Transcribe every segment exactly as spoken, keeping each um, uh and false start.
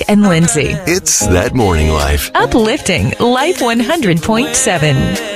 and Lindsay. It's That Morning Life. Uplifting Life one hundred point seven.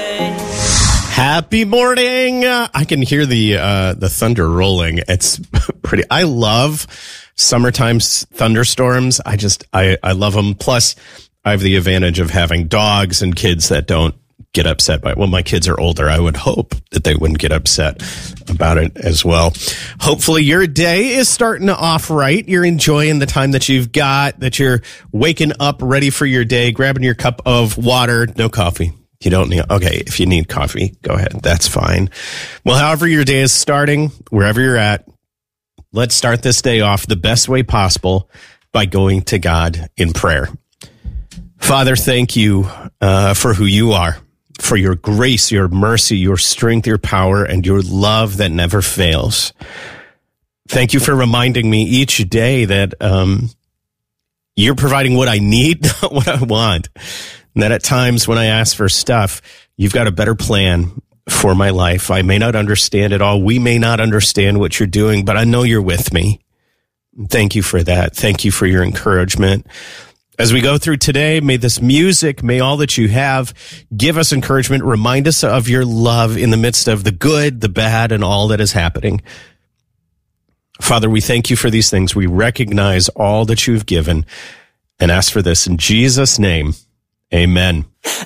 Happy morning. Uh, I can hear the uh, the thunder rolling. It's pretty. I love summertime thunderstorms. I just, I, I love them. Plus, I have the advantage of having dogs and kids that don't get upset by it. Well, my kids are older. I would hope that they wouldn't get upset about it as well. Hopefully your day is starting off right. You're enjoying the time that you've got, that you're waking up ready for your day, grabbing your cup of water. No coffee. You don't need, okay, if you need coffee, go ahead. That's fine. Well, however your day is starting, wherever you're at, let's start this day off the best way possible by going to God in prayer. Father, thank you uh, for who you are, for your grace, your mercy, your strength, your power, and your love that never fails. Thank you for reminding me each day that um, you're providing what I need, not what I want. And that at times when I ask for stuff, you've got a better plan for my life. I may not understand it all. We may not understand what you're doing, but I know you're with me. Thank you for that. Thank you for your encouragement. As we go through today, may this music, may all that you have give us encouragement, remind us of your love in the midst of the good, the bad, and all that is happening. Father, we thank you for these things. We recognize all that you've given and ask for this in Jesus' name. Amen.